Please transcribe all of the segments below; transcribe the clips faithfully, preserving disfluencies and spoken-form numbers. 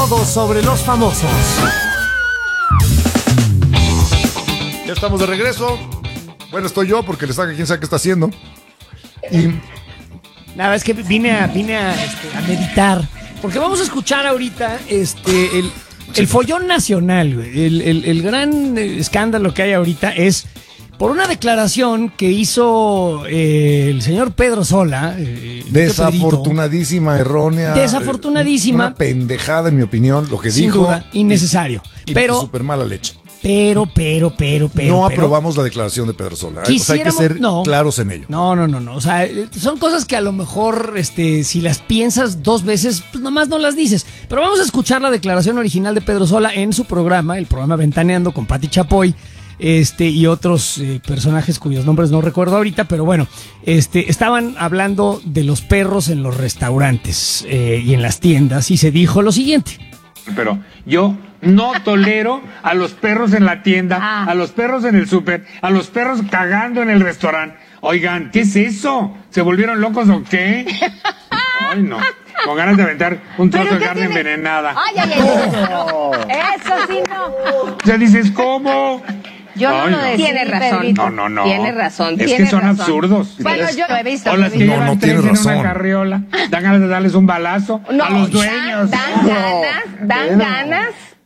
Todo sobre los famosos. Ya estamos de regreso. Bueno, estoy yo porque le saca quién sabe qué está haciendo. Y Nada, es que vine a, vine a, este, a meditar. Porque vamos a escuchar ahorita este, el, el follón nacional, güey. El, el, el gran escándalo que hay ahorita es por una declaración que hizo eh, el señor Pedro Sola. Eh, desafortunadísima, errónea. Desafortunadísima. Una pendejada, en mi opinión, lo que sin dijo. Duda, innecesario. Y, pero, y súper mala leche. Pero, pero, pero, pero. No pero, aprobamos la declaración de Pedro Sola. ¿eh? O sea, hay que ser no, claros en ello. No, no, no, no. O sea, son cosas que a lo mejor, este, si las piensas dos veces, pues nomás no las dices. Pero vamos a escuchar la declaración original de Pedro Sola en su programa, el programa Ventaneando con Pati Chapoy. Este, y otros eh, personajes cuyos nombres no recuerdo ahorita, pero bueno, este, estaban hablando de los perros en los restaurantes eh, y en las tiendas, y se dijo lo siguiente. Pero yo no tolero a los perros en la tienda, ah. a los perros en el súper, a los perros cagando en el restaurante. Oigan, ¿qué es eso? ¿Se volvieron locos o qué? Ay, no. Con ganas de aventar un trozo de carne tiene? envenenada. Ay, ay, ay. Oh. Eso sí no. Ya dices, ¿cómo? Yo no Ay, lo no. decía. Tiene razón. No, Pedrito. no, no. Tiene razón. Es tiene que son razón. absurdos. Bueno, yo lo he visto. O las que No, llevan no tres tiene en razón. una carriola. Dan ganas de darles un balazo No, a los dueños. Dan, dan ganas, dan No. ganas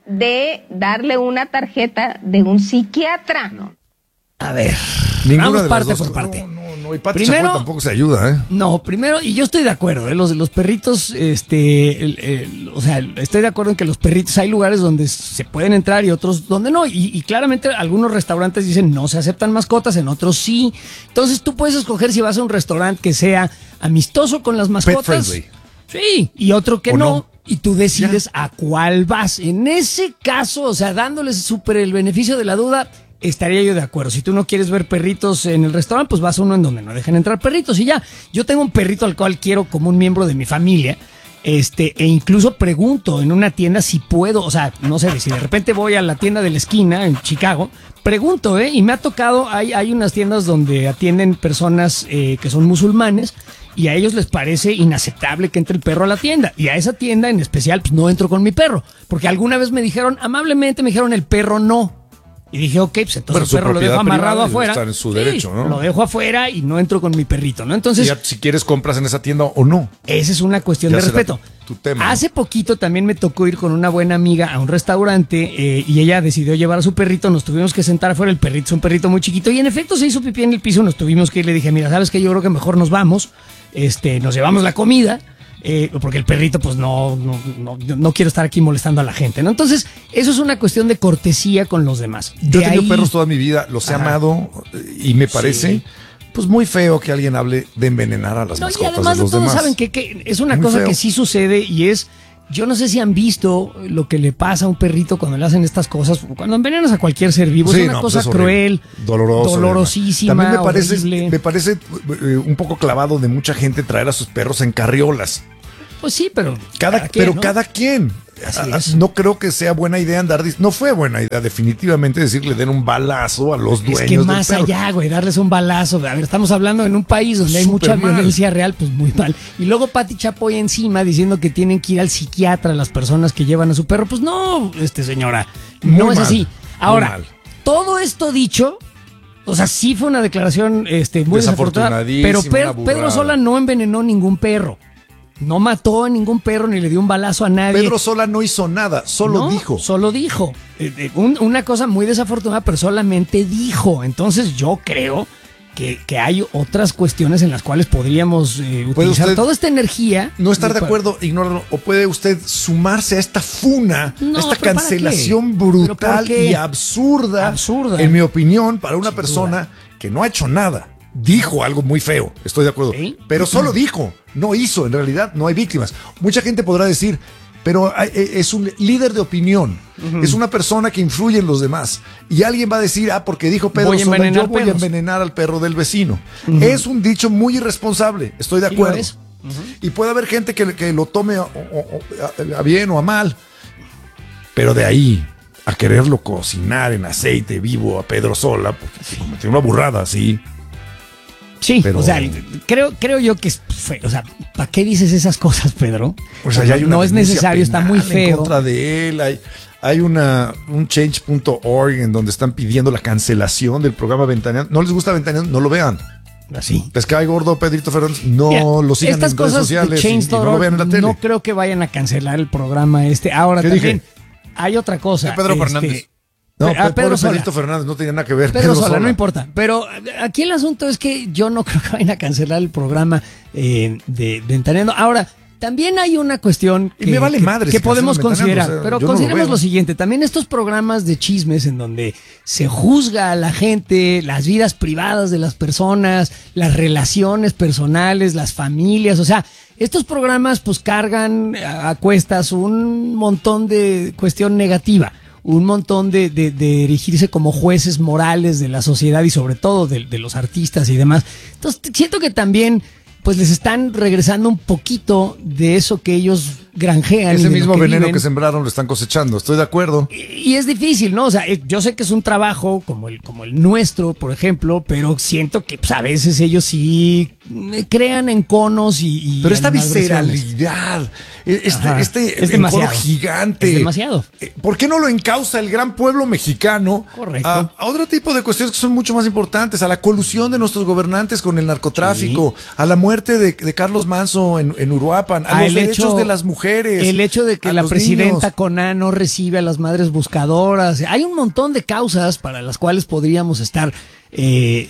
de darle una tarjeta de un psiquiatra. No. A ver, Ninguna vamos de las parte dos. por parte. No, no, no. Y Pati Primero- Chapoy tampoco se ayuda, ¿eh? No, primero, y yo estoy de acuerdo, ¿eh? los, los perritos, este, el- el- o sea, estoy de acuerdo en que los perritos, hay lugares donde se pueden entrar y otros donde no, y, y claramente algunos restaurantes dicen no se aceptan mascotas, en otros sí. Entonces tú puedes escoger si vas a un restaurante que sea amistoso con las mascotas. friendly. Sí, y otro que ¿O no, no? y tú decides a cuál vas. En ese caso, o sea, dándoles súper el beneficio de la duda, estaría yo de acuerdo. Si tú no quieres ver perritos en el restaurante, pues vas a uno en donde no dejen entrar perritos y ya. Yo tengo un perrito al cual quiero como un miembro de mi familia, este, e incluso pregunto en una tienda si puedo, o sea, no sé, si de repente voy a la tienda de la esquina en Chicago, pregunto, ¿eh? Y me ha tocado, hay, hay unas tiendas donde atienden personas eh, que son musulmanes, y a ellos les parece inaceptable que entre el perro a la tienda. Y a esa tienda en especial, pues no entro con mi perro. Porque alguna vez me dijeron, amablemente me dijeron, el perro no. Y dije, ok, pues entonces Bueno, el su perro lo dejo propiedad amarrado privada afuera. está en su Sí, derecho, ¿no? Lo dejo afuera y no entro con mi perrito, ¿no? Entonces, Y ya, si quieres, compras en esa tienda o no. esa es una cuestión Ya de será respeto. tu tema, ¿no? Hace poquito también me tocó ir con una buena amiga a un restaurante eh, y ella decidió llevar a su perrito. Nos tuvimos que sentar afuera. El perrito es un perrito muy chiquito y en efecto se hizo pipí en el piso. Nos tuvimos que ir. Le dije, mira, ¿sabes qué? Yo creo que mejor nos vamos. Este, nos llevamos la comida. Eh, porque el perrito, pues no, no, no, no quiero estar aquí molestando a la gente, ¿no? Entonces, eso es una cuestión de cortesía con los demás. Yo De he tenido ahí- perros toda mi vida, los he Ajá. amado y me parece Sí. pues muy feo que alguien hable de envenenar a las No, y mascotas además de de los todo, demás. saben que, que es una Muy cosa feo. que sí sucede y es, yo no sé si han visto lo que le pasa a un perrito cuando le hacen estas cosas, cuando envenenas a cualquier ser vivo, Sí, es una no, cosa pues es horrible. cruel, Doloroso, dolorosísima, además. También me parece, horrible. me parece eh, un poco clavado de mucha gente traer a sus perros en carriolas. Pues sí, pero Cada, cada quien, pero ¿no? cada quien. Así Ah, es. No creo que sea buena idea andar. dis- No fue buena idea, definitivamente, decirle den un balazo a los dueños Es que del más perro. allá, güey, darles un balazo. A ver, estamos hablando en un país donde hay Súper mucha mal. violencia real, pues muy mal. Y luego Pati Chapoy encima diciendo que tienen que ir al psiquiatra las personas que llevan a su perro. Pues no, este señora, no Muy es mal, así. muy Ahora, mal. todo esto dicho, o sea, sí fue una declaración este, muy desafortunada, pero Desafortunadísima, Per- una Pedro burrada. Sola no envenenó ningún perro. No mató a ningún perro ni le dio un balazo a nadie. Pedro Sola no hizo nada, solo No, dijo. Solo dijo. Eh, eh, un- una cosa muy desafortunada, pero solamente dijo. Entonces yo creo que, que hay otras cuestiones en las cuales podríamos eh, ¿Puede utilizar usted toda esta energía. No estar de para- acuerdo, ignóralo. O puede usted sumarse a esta funa, No, a esta pero ¿para cancelación qué? ¿Pero por brutal qué? y absurda, Absurda. en mi opinión, para una Sin persona duda. que no ha hecho nada. Dijo algo muy feo, estoy de acuerdo. Sí. Pero solo dijo, no hizo. En realidad no hay víctimas. Mucha gente podrá decir, pero hay- eh, es un líder de opinión. Es una persona que influye en los demás. Y alguien va a decir, ah, porque dijo Pedro Voy a Sola, envenenar yo voy a perros. envenenar al perro del vecino. Es un dicho muy irresponsable, estoy de Sí, lo acuerdo. es. Y puede haber gente que, que lo tome a, o- o- a- a bien o a mal. Pero de ahí a quererlo cocinar en aceite vivo a Pedro Sola, porque si cometió una burrada así, Sí, pero, o sea, creo, creo yo que es feo. O sea, ¿para qué dices esas cosas, Pedro? O sea, ya hay una no es necesario, está muy feo. En contra de él, hay, hay una, un change punto org en donde están pidiendo la cancelación del programa Ventaneando. ¿No les gusta Ventaneando? No lo vean. Así. Les cae gordo Pedrito Fernández, no Mira, lo sigan estas en redes cosas sociales de y, y no lo vean en la tele. No creo que vayan a cancelar el programa este. Ahora ¿Qué también dije? hay otra cosa. De Pedro este, Fernández. No, Ah, Pedro Pedro Sola. Pedrito Fernández no tenía nada que ver. Pedro, Pedro Sola, Sola, no importa. Pero aquí el asunto es que yo no creo que vayan a cancelar el programa eh, de Ventaneando. Ahora, también hay una cuestión Y que, me vale que- madre que si podemos cancelan considerar. Ventaneando, o sea, pero yo no lo consideremos veo. lo siguiente. También estos programas de chismes en donde se juzga a la gente, las vidas privadas de las personas, las relaciones personales, las familias. O sea, estos programas pues cargan a, a cuestas un montón de cuestión negativa. Un montón de, de, de erigirse como jueces morales de la sociedad y sobre todo de, de los artistas y demás. Entonces siento que también pues les están regresando un poquito de eso que ellos granjean. y Ese de lo mismo que veneno viven. que sembraron lo están cosechando. Estoy de acuerdo. Y, y es difícil, ¿no? O sea, eh, yo sé que es un trabajo como el, como el nuestro, por ejemplo, pero siento que pues, a veces ellos sí eh, crean enconos y... y Pero esta animadversiones. visceralidad, este, Ajá. este Es encono demasiado. gigante. Es demasiado. Eh, ¿Por qué no lo encausa el gran pueblo mexicano Correcto. a, a otro tipo de cuestiones que son mucho más importantes? A la colusión de nuestros gobernantes con el narcotráfico, a la muerte de, de Carlos Manso en, en Uruapan, a Ah, los el derechos hecho- de las mujeres. El hecho de que a la los presidenta niños. Coná no recibe a las madres buscadoras. Hay un montón de causas para las cuales podríamos estar eh,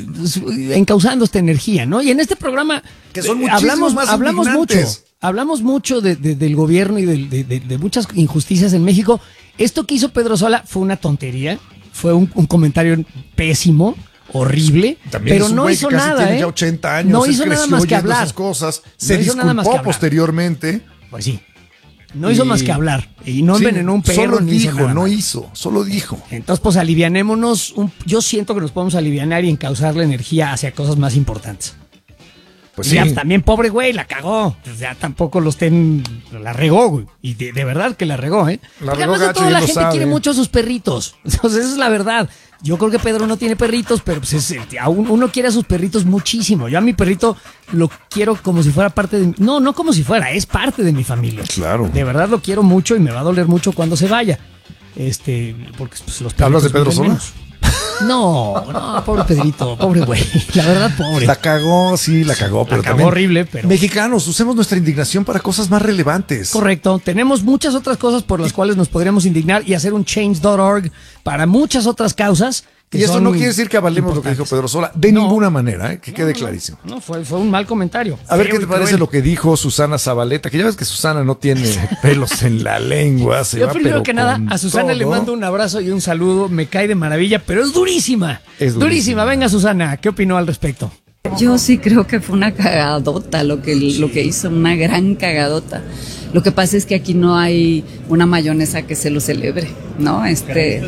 eh, encauzando esta energía, ¿no? Y en este programa Que son eh, muchísimos hablamos, más hablamos mucho. indignantes. Hablamos mucho de, de- del gobierno y del- de, de- de muchas injusticias en México. Esto que hizo Pedro Sola fue una tontería, fue un, un comentario pésimo, horrible, También pero es un no güey hizo que casi nada. tiene ¿eh? ya ochenta años. No él hizo nada creció más que oyendo hablar. esas cosas. Se No hizo nada más que disculpó hablar. posteriormente. Pues sí. No hizo Y- más que hablar. Y no Sí, envenenó un perro. Solo ni hizo dijo, nada no más. hizo, solo dijo. Entonces, pues alivianémonos. Un, yo siento que nos podemos alivianar y encauzar la energía hacia cosas más importantes. Pues Y sí. ya, también, pobre güey, la cagó. Pues ya tampoco lo estén. La regó, güey. Y de, de verdad que la regó, ¿eh? La Porque regó además de gacho todo, y la él lo gente sabe. quiere mucho a sus perritos. Entonces, esa es la verdad. Yo creo que Pedro no tiene perritos, pero pues es, a un- uno quiere a sus perritos muchísimo. Yo a mi perrito lo quiero como si fuera parte de mi... No, no como si fuera, es parte de mi familia. Claro. De verdad lo quiero mucho y me va a doler mucho cuando se vaya. Este, porque pues, los ¿Hablas de perritos Pedro viven Sola? menos. No, no, pobre Pedrito, pobre güey. La verdad, pobre. La cagó, sí, la cagó, pero cagó también- horrible, pero- Mexicanos, usemos nuestra indignación para cosas más relevantes. Correcto. Tenemos muchas otras cosas por las cuales nos podríamos indignar y hacer un change punto org para muchas otras causas. que Y eso son no quiere decir que avalemos lo que dijo importantes. Pedro Sola, de No. ninguna manera, ¿eh? que No, quede no, clarísimo. No, fue, fue un mal comentario. A ver Feo qué te y parece cruel. lo que dijo Susana Zabaleta, que ya ves que Susana no tiene pelos en la lengua. Se Yo va, primero pero que nada, con a Susana le todo. mando un abrazo y un saludo. Me cae de maravilla, pero es durísima. Es durísima. durísima. Venga, Susana, ¿qué opinó al respecto? Yo sí creo que fue una cagadota lo que, lo que hizo, una gran cagadota. Lo que pasa es que aquí no hay una mayonesa que se lo celebre, ¿no? Este,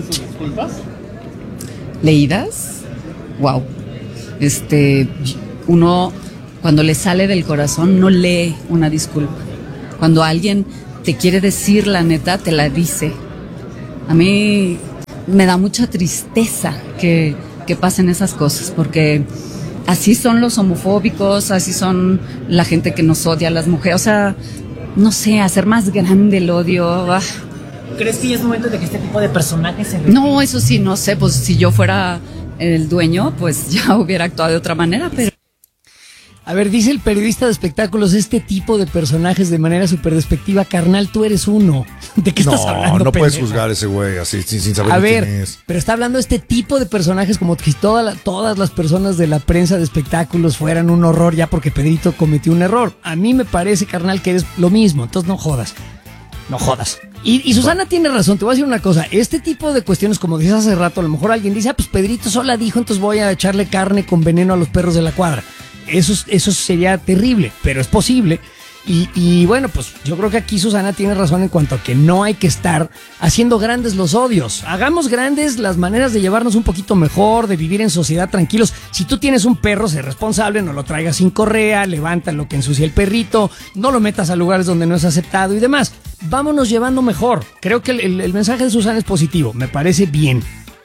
¿leídas? Wow. Este, uno cuando le sale del corazón no lee una disculpa. Cuando alguien te quiere decir la neta, te la dice. A mí me da mucha tristeza que, que pasen esas cosas, porque así son los homofóbicos, así son la gente que nos odia a las mujeres. O sea, no sé, hacer más grande el odio. ah. ¿Crees que ya es momento de que este tipo de personajes se No, eso sí, no sé, pues si yo fuera el dueño, pues ya hubiera actuado de otra manera, pero... A ver, dice el periodista de espectáculos, este tipo de personajes de manera súper despectiva, carnal, tú eres uno. ¿De qué estás No, hablando, no puedes pendeja? juzgar a ese güey así, sin, sin saber A de ver, quién es. pero está hablando de este tipo de personajes como si toda la- todas las personas de la prensa de espectáculos fueran un horror ya porque Pedrito cometió un error. A mí me parece, carnal, que eres lo mismo, entonces no jodas. No jodas. Y, y Susana tiene razón, te voy a decir una cosa, este tipo de cuestiones, como dices hace rato, a lo mejor alguien dice, ah, pues Pedrito Sola dijo, entonces voy a echarle carne con veneno a los perros de la cuadra. Eso, eso sería terrible, pero es posible. Y, y bueno, pues yo creo que aquí Susana tiene razón en cuanto a que no hay que estar haciendo grandes los odios. Hagamos grandes las maneras de llevarnos un poquito mejor, de vivir en sociedad tranquilos. Si tú tienes un perro, sé responsable, no lo traigas sin correa, levanta lo que ensucia el perrito, no lo metas a lugares donde no es aceptado y demás. Vámonos llevando mejor. Creo que el, el- el mensaje de Susana es positivo, me parece bien.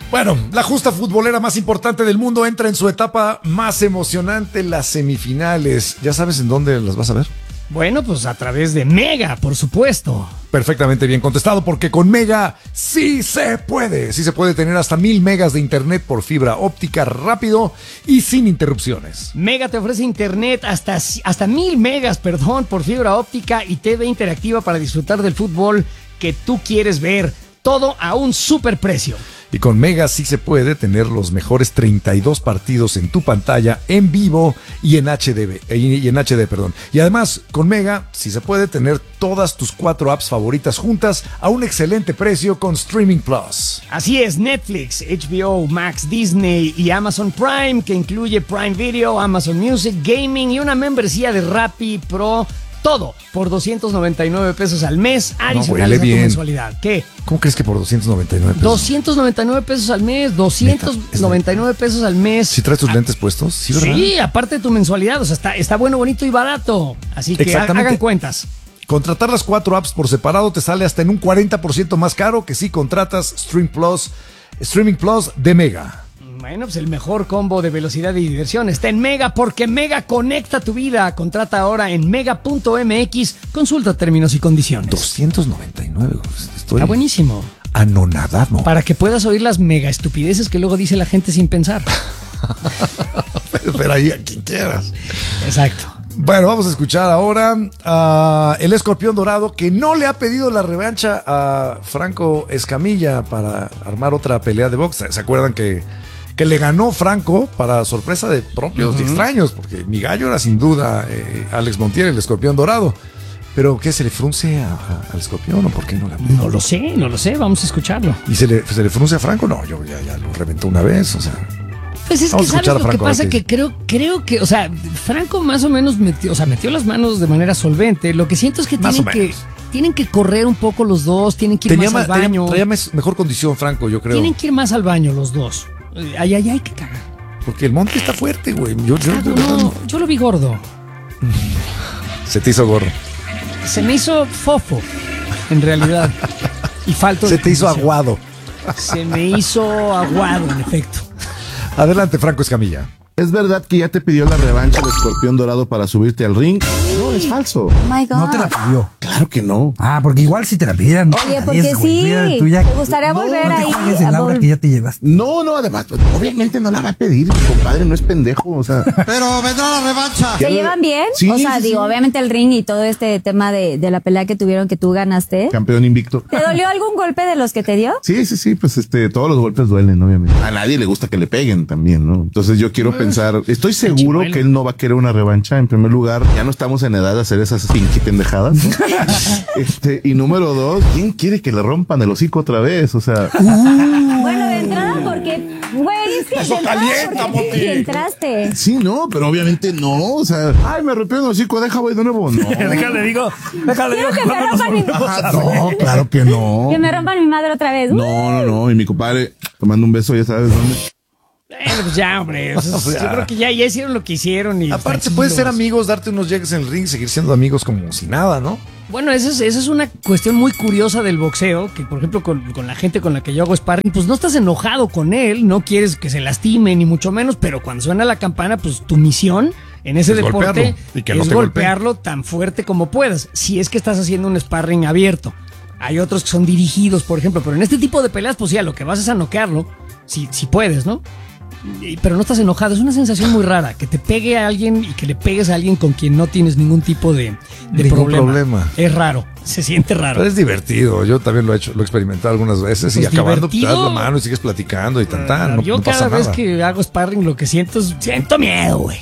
Bueno, la justa futbolera más importante del mundo entra en su etapa más emocionante, las semifinales. ¿Ya sabes en dónde las vas a ver? Bueno, pues a través de Mega, por supuesto. Perfectamente bien contestado, porque con Mega sí se puede. Sí se puede tener hasta mil megas de internet por fibra óptica rápido y sin interrupciones. Mega te ofrece internet hasta, hasta mil megas, perdón, por fibra óptica y T V interactiva para disfrutar del fútbol que tú quieres ver. Todo a un super precio. Y con Mega sí se puede tener los mejores treinta y dos partidos en tu pantalla en vivo y en H D, y en H D, perdón. Y además, con Mega sí se puede tener todas tus cuatro apps favoritas juntas a un excelente precio con Streaming Plus. Así es, Netflix, H B O Max, Disney y Amazon Prime, que incluye Prime Video, Amazon Music, Gaming y una membresía de Rappi Pro. Todo por doscientos noventa y nueve pesos al mes, adicionales no, a tu mensualidad. ¿Qué? ¿Cómo crees que por doscientos noventa y nueve pesos? doscientos noventa y nueve pesos al mes, doscientos noventa y nueve pesos al mes. ¿Sí traes tus lentes puestos? Sí, ¿verdad? Sí, aparte de tu mensualidad, o sea, está, está bueno, bonito y barato. Así que hagan cuentas. Contratar las cuatro apps por separado te sale hasta en un cuarenta por ciento más caro que si contratas Stream Plus, Streaming Plus de Mega. Bueno, pues el mejor combo de velocidad y diversión está en Mega, porque Mega conecta tu vida. Contrata ahora en mega punto m x. Consulta términos y condiciones. doscientos noventa y nueve. Estoy está buenísimo. Anonadado. Para que puedas oír las mega estupideces que luego dice la gente sin pensar. pero, pero ahí a quien quieras. Exacto. Bueno, vamos a escuchar ahora a el Escorpión Dorado, que no le ha pedido la revancha a Franco Escamilla para armar otra pelea de box. ¿Se acuerdan que, que le ganó Franco para sorpresa de propios uh-huh. y extraños? Porque mi gallo era sin duda eh, Alex Montiel, el Escorpión Dorado. Pero ¿qué? ¿Se le frunce a, a, al Escorpión o por qué no la pide? No lo sé, no lo sé, vamos a escucharlo. ¿Y se le, se le frunce a Franco? No, yo ya, ya lo reventó una vez, o sea... Pues es Vamos que sabes lo que pasa que creo, creo que, o sea, Franco más o menos metió, o sea, metió las manos de manera solvente. Lo que siento es que tienen que, tienen que correr un poco los dos, tienen que ir Tenía más al baño. Traía mejor condición, Franco, yo creo. Tienen que ir más al baño los dos. Ay, ay, ay, que cagar. Porque el Monte está fuerte, güey. Yo, yo, yo, no, yo lo vi gordo. Se te hizo gordo. Se me hizo fofo, en realidad. Y falto Se te hizo aguado. Se me hizo aguado, en efecto. Adelante, Franco Escamilla. ¿Es verdad que ya te pidió la revancha el Escorpión Dorado para subirte al ring? No, es falso. Oh my God. No te la pidió. Claro que no. Ah, porque igual si te la pidieran. Oye, porque es, sí. Mira, ya... Me gustaría no, volver no ahí. No te a Laura, vol- que ya te llevas. No, no, además, pues, obviamente no la va a pedir. Mi compadre no es pendejo, o sea. Pero vendrá la revancha. ¿Se llevan bien? Sí, o sea, sí, digo, sí. obviamente el ring y todo este tema de, de la pelea que tuvieron que tú ganaste. Campeón invicto. ¿Te dolió algún golpe de los que te dio? Sí, sí, sí, pues este, todos los golpes duelen, obviamente. A nadie le gusta que le peguen también, ¿no? Entonces yo quiero pensar, estoy seguro que él no va a querer una revancha. En primer lugar, ya no estamos en edad de hacer esas pinche pendejadas, ¿no? este, y número dos, ¿quién quiere que le rompan el hocico otra vez? O sea. Uh. Bueno, de entrada porque, güey, es que Eso de entrada calienta, porque Moti. entraste. Sí, no, pero obviamente no. O sea, ay, me rompió el hocico, deja, voy de nuevo. No. déjale, digo, déjale, Quiero digo. que me rompan mi Ah, no, claro que no. Que me rompan mi madre otra vez. No, no, no. Y mi compadre, tomando un beso, ya sabes dónde. Bueno, pues ya, hombre. O sea, O sea, yo creo que ya, ya hicieron lo que hicieron. Y aparte, puedes ser amigos, darte unos llegues en el ring y seguir siendo amigos como si nada, ¿no? Bueno, esa es, esa es una cuestión muy curiosa del boxeo, que por ejemplo con, con la gente con la que yo hago sparring, pues no estás enojado con él, no quieres que se lastime, ni mucho menos, pero cuando suena la campana, pues tu misión en ese Es deporte golpearlo, y que no es te golpearlo tan fuerte como puedas, si es que estás haciendo un sparring abierto. Hay otros que son dirigidos, por ejemplo, pero en este tipo de peleas, pues ya, lo que vas es a noquearlo, si, si puedes, ¿no? Pero no estás enojado, es una sensación muy rara, que te pegue a alguien y que le pegues a alguien con quien no tienes ningún tipo de, de Ningún problema. problema. Es raro, se siente raro. Pero es divertido, yo también lo he hecho, lo he experimentado algunas veces Pues y acabando te das divertido. la mano y sigues platicando y tan tan, no, Yo no pasa cada vez nada. que hago sparring lo que siento es, siento miedo, güey.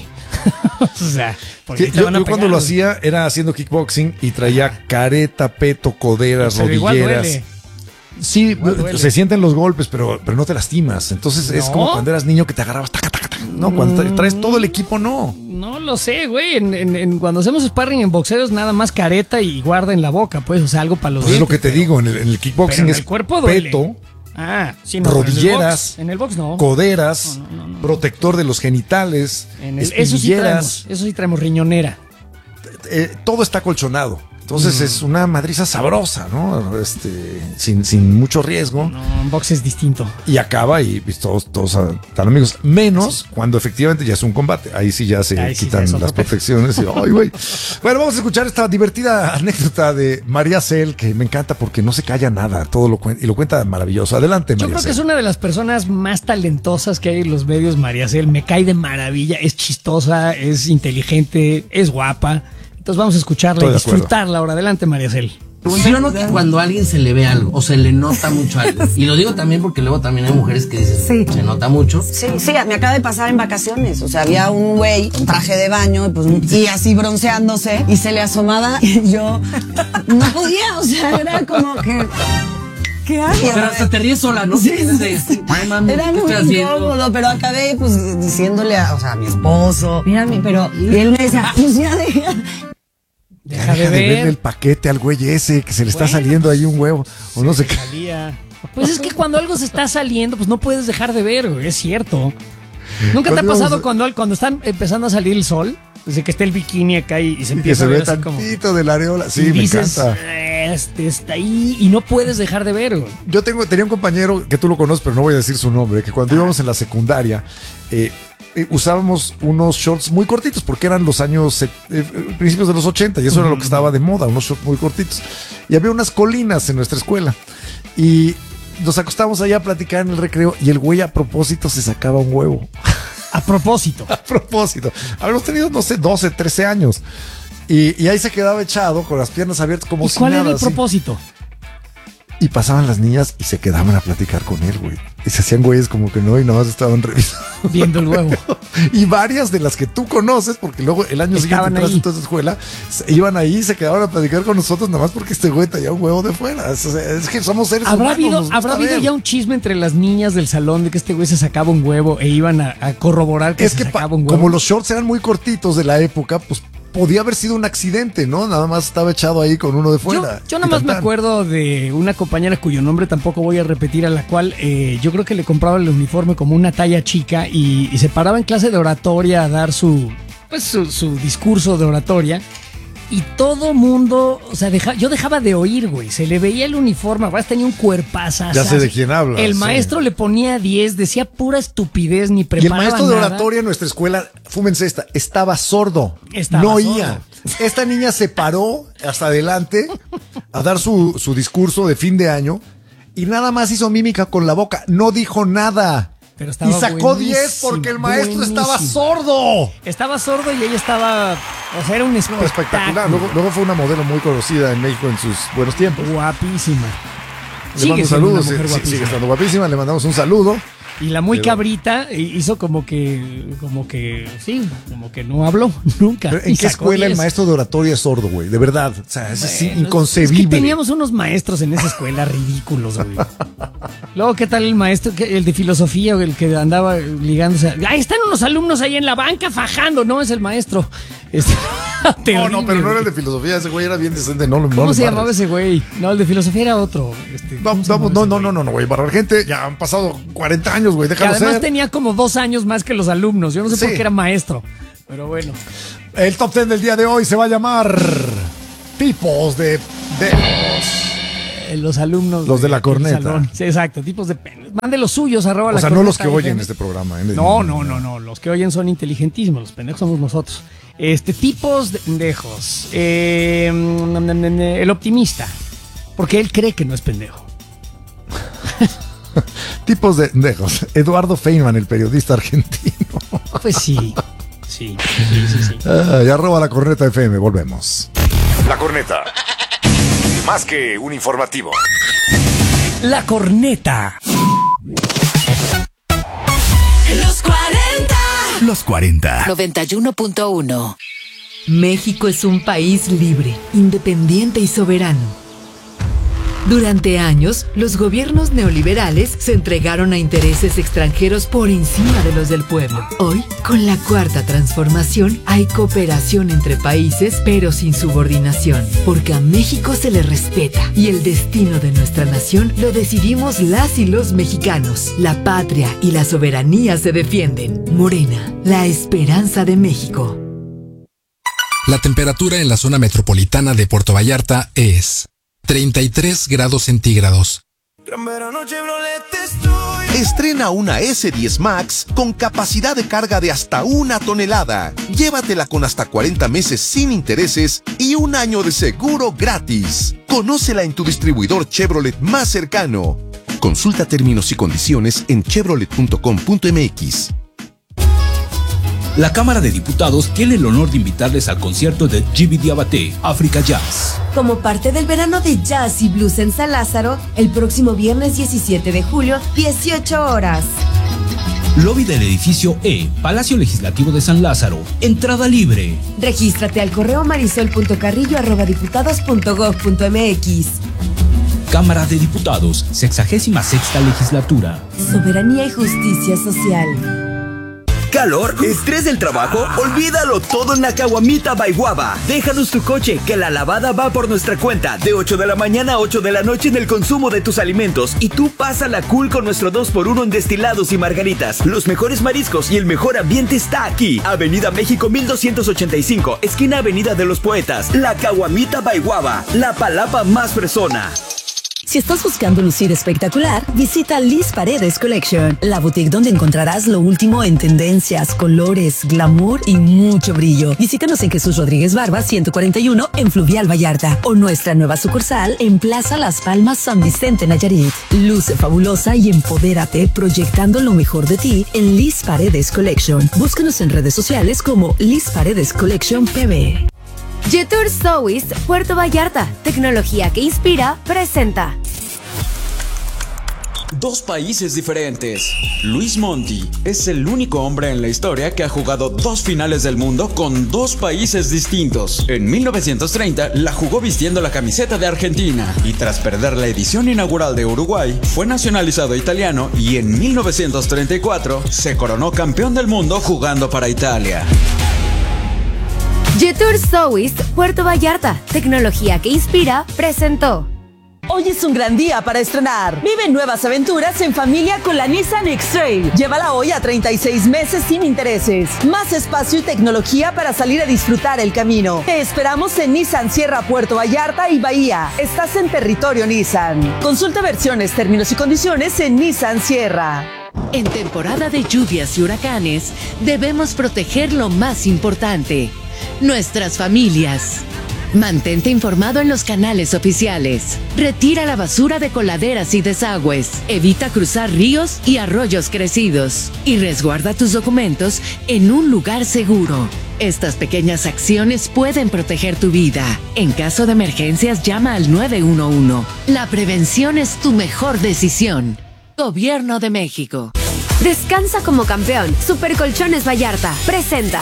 O sea, porque Sí, te yo van a yo cuando pegar, lo güey. hacía era haciendo kickboxing y traía careta, peto, coderas, Pero igual rodilleras. duele. Sí, Igual duele. se sienten los golpes, pero, pero no te lastimas. Entonces es ¿No? como cuando eras niño que te agarrabas. Taca, taca, taca. No, cuando tra- traes todo el equipo, no. No lo sé, güey. En, en- en- cuando hacemos sparring en boxeo es nada más careta y guarda en la boca, pues, o sea, algo para los Pues es lo que dientes, te digo, en el, en el kickboxing pero en es el cuerpo duele. peto, Ah, sí, no, pero rodilleras, En el box, en el box no. coderas, No, no, no, no. protector de los genitales, En el- eso sí espinilleras. traemos, eso sí traemos riñonera. eh, todo está colchonado. Entonces mm. es una madriza sabrosa, ¿no? Este, sin, sin mucho riesgo. No, en box es distinto. Y acaba y pues, todos, todos están amigos. Menos sí. cuando efectivamente ya es un combate. Ahí sí ya se Ahí quitan sí ya las protecciones. Y, ay, güey. Bueno, vamos a escuchar esta divertida anécdota de María Cel, que me encanta porque no se calla nada, todo lo cuenta y lo cuenta maravilloso. Adelante, María Cel. Yo creo que es una de las personas más talentosas que hay en los medios, María Cel. Me cae de maravilla, es chistosa, es inteligente, es guapa. Entonces vamos a escucharla y disfrutarla ahora. Adelante, María Cel. ¿Sí o no que cuando a alguien se le ve algo o se le nota mucho algo? Y lo digo también porque luego también hay mujeres que dicen, sí. se nota mucho. Sí, sí, me acaba de pasar en vacaciones. O sea, había un güey, un traje de baño, pues, y así bronceándose, y se le asomaba y yo no podía, o sea, era como que... ¿Qué hago? Pero hasta te ríes sola, ¿no? Sí, sí, sí. Ay, mami, era muy incómodo, pero acabé pues diciéndole a, o sea, a mi esposo, mírame, pero... Y él me decía, pues ya deja... Deja, Deja de, ver. de ver el paquete al güey ese que se le está bueno, saliendo ahí un huevo o no sé qué. Salía. Pues es que cuando algo se está saliendo, pues no puedes dejar de ver, güey, es cierto. ¿Nunca te ha pasado cuando, cuando están empezando a salir el sol? Desde que está el bikini acá y, y se empieza y se a ver ve así tantito como, de la areola. Sí, y me dices, encanta. Este está ahí y no puedes dejar de ver, güey. Yo tengo, tenía un compañero que tú lo conoces, pero no voy a decir su nombre, que cuando íbamos en la secundaria, eh, eh, usábamos unos shorts muy cortitos, porque eran los años, eh, eh, principios de los ochenta, y eso era lo que estaba de moda, unos shorts muy cortitos. Y había unas colinas en nuestra escuela. Y nos acostamos allá a platicar en el recreo, y el güey a propósito se sacaba un huevo. A propósito. A propósito. Habíamos tenido, no sé, doce, trece años. Y, y ahí se quedaba echado con las piernas abiertas como ¿Y si cuál nada. era el así. propósito? Y pasaban las niñas y se quedaban a platicar con él, güey. Y se hacían güeyes como que no, y nada más estaban revisando. Viendo el huevo. Y varias de las que tú conoces, porque luego el año Estaban siguiente entras en tu escuela, se, iban ahí y se quedaban a platicar con nosotros, nada más porque este güey traía un huevo de fuera. Es, es que somos seres ¿Habrá humanos. habido, ¿habrá habido ya un chisme entre las niñas del salón de que este güey se sacaba un huevo e iban a, a corroborar que es se que sacaba pa, un huevo? Como los shorts eran muy cortitos de la época, pues podía haber sido un accidente, ¿no? Nada más estaba echado ahí con uno de fuera. Yo, yo nada más me acuerdo de una compañera cuyo nombre tampoco voy a repetir, a la cual eh, yo creo que le compraba el uniforme como una talla chica y, y se paraba en clase de oratoria a dar su, pues, su, su discurso de oratoria. Y todo mundo, o sea, deja, yo dejaba de oír, güey. Se le veía el uniforme, además tenía un cuerpazo. Ya sé de quién habla. El sí. maestro le ponía diez, decía pura estupidez, ni preparaba Y el maestro de nada. oratoria en nuestra escuela, fúmense esta, estaba sordo. Estaba no sordo. oía. Esta niña se paró hasta adelante a dar su, su discurso de fin de año y nada más hizo mímica con la boca. No dijo nada. Pero estaba y sacó diez porque el maestro buenísimo. estaba sordo. Estaba sordo y ella estaba, o sea, era un espectáculo. Espectacular. Luego, luego fue una modelo muy conocida en México en sus buenos tiempos. Guapísima. Le mando un saludo. Sí, sigue estando guapísima. Le mandamos un saludo. Y la muy Pero... cabrita hizo como que, como que, sí, como que no habló nunca. ¿Pero ¿En qué escuela diez. El maestro de oratoria es sordo, güey? De verdad. O sea, es bueno, así inconcebible. Es que teníamos unos maestros en esa escuela ridículos, güey. Luego, ¿qué tal el maestro, el de filosofía, el que andaba ligándose? Ahí están unos alumnos ahí en la banca fajando. No, es el maestro. Este, terrible, no, no, pero no era el de filosofía. Ese güey era bien decente. No, ¿Cómo no se llamaba ese güey? No, el de filosofía era otro. Este, vamos, vamos, no, no, no, no, no, güey. Barrar gente, ya han pasado cuarenta años, güey. Déjalo ser. Además ser. tenía como dos años más que los alumnos. Yo no sé sí. por qué era maestro. Pero bueno. El top ten del día de hoy se va a llamar Tipos de Pendejos. Los alumnos. Los de, de la corneta. Sí, exacto, tipos de pendejos. Mande los suyos, arroba o la sea, corneta. No los que oyen este programa. ¿eh? No, no, no, no. Los que oyen son inteligentísimos. Los pendejos somos nosotros. Este, tipos de pendejos. Eh, el optimista. Porque él cree que no es pendejo. Tipos de pendejos. Eduardo Feynman, el periodista argentino. Pues sí. Sí, sí, sí, sí. Ah, y arroba la corneta F M. Volvemos. La corneta. Más que un informativo. La corneta. Los cuarenta. Los cuarenta. noventa y uno punto uno. México es un país libre, independiente y soberano. Durante años, los gobiernos neoliberales se entregaron a intereses extranjeros por encima de los del pueblo. Hoy, con la cuarta transformación, hay cooperación entre países, pero sin subordinación, porque a México se le respeta y el destino de nuestra nación lo decidimos las y los mexicanos. La patria y la soberanía se defienden. Morena, la esperanza de México. La temperatura en la zona metropolitana de Puerto Vallarta es treinta y tres grados centígrados. Estrena una ese diez Max con capacidad de carga de hasta una tonelada. Llévatela con hasta cuarenta meses sin intereses y un año de seguro gratis. Conócela en tu distribuidor Chevrolet más cercano. Consulta términos y condiciones en chevrolet punto com punto m x. La Cámara de Diputados tiene el honor de invitarles al concierto de Djiby Diabaté, África Jazz. Como parte del verano de jazz y blues en San Lázaro, el próximo viernes diecisiete de julio, dieciocho horas. Lobby del edificio E, Palacio Legislativo de San Lázaro. Entrada libre. Regístrate al correo marisol punto carrillo arroba diputados punto gob punto m x. Cámara de Diputados, sexagésima sexta legislatura. Soberanía y justicia social. ¿Calor? ¿Estrés del trabajo? Olvídalo todo en la Caguamita by Guava. Déjanos tu coche, que la lavada va por nuestra cuenta. De ocho de la mañana a ocho de la noche en el consumo de tus alimentos. Y tú pásala cool con nuestro dos por uno en destilados y margaritas. Los mejores mariscos y el mejor ambiente está aquí. Avenida México mil doscientos ochenta y cinco, esquina Avenida de los Poetas. La Caguamita by Guava, la palapa más fresona. Si estás buscando lucir espectacular, visita Liz Paredes Collection, la boutique donde encontrarás lo último en tendencias, colores, glamour y mucho brillo. Visítanos en Jesús Rodríguez Barba ciento cuarenta y uno en Fluvial Vallarta o nuestra nueva sucursal en Plaza Las Palmas San Vicente Nayarit. Luce fabulosa y empodérate proyectando lo mejor de ti en Liz Paredes Collection. Búscanos en redes sociales como Liz Paredes Collection P B. Jetour Sowis, Puerto Vallarta, tecnología que inspira, presenta. Dos países diferentes. Luis Monti es el único hombre en la historia que ha jugado dos finales del mundo con dos países distintos. En mil novecientos treinta la jugó vistiendo la camiseta de Argentina y tras perder la edición inaugural de Uruguay fue nacionalizado italiano y en mil novecientos treinta y cuatro se coronó campeón del mundo jugando para Italia. Jetour Sowis, Puerto Vallarta, tecnología que inspira, presentó. Hoy es un gran día para estrenar. Vive nuevas aventuras en familia con la Nissan X-Trail. Llévala hoy a treinta y seis meses sin intereses. Más espacio y tecnología para salir a disfrutar el camino. Te esperamos en Nissan Sierra, Puerto Vallarta y Bahía. Estás en territorio Nissan. Consulta versiones, términos y condiciones en Nissan Sierra. En temporada de lluvias y huracanes, debemos proteger lo más importante: nuestras familias. Mantente informado en los canales oficiales. Retira la basura de coladeras y desagües. Evita cruzar ríos y arroyos crecidos. Y resguarda tus documentos en un lugar seguro. Estas pequeñas acciones pueden proteger tu vida. En caso de emergencias, llama al nueve uno uno. La prevención es tu mejor decisión. Gobierno de México. Descansa como campeón. Supercolchones Vallarta presenta.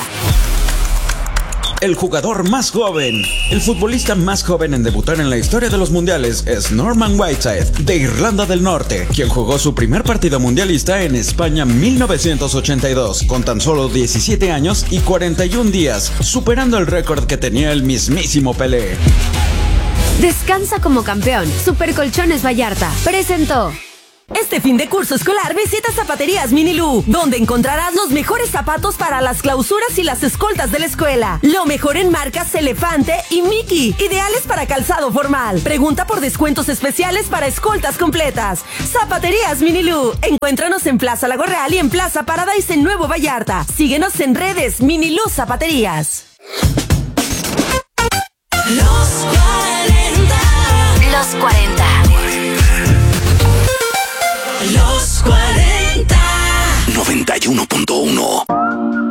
El jugador más joven, el futbolista más joven en debutar en la historia de los mundiales es Norman Whiteside, de Irlanda del Norte, quien jugó su primer partido mundialista en España mil novecientos ochenta y dos, con tan solo diecisiete años y cuarenta y un días, superando el récord que tenía el mismísimo Pelé. Descansa como campeón. Supercolchones Vallarta presentó. Este fin de curso escolar visita Zapaterías Minilú, donde encontrarás los mejores zapatos para las clausuras y las escoltas de la escuela. Lo mejor en marcas Elefante y Mickey, ideales para calzado formal. Pregunta por descuentos especiales para escoltas completas. Zapaterías Minilú. Encuéntranos en Plaza Lago Real y en Plaza Paradise en Nuevo Vallarta. Síguenos en redes Minilú Zapaterías. Los cuarenta. Los cuarenta. Los cuarenta. noventa y uno punto uno.